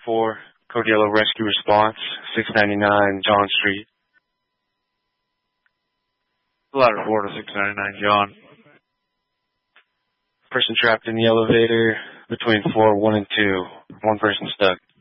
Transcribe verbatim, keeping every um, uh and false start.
four, Codiello Rescue Response, six ninety-nine John Street. Ladder four to six ninety-nine John. Person trapped in the elevator between floor one and two. One person stuck.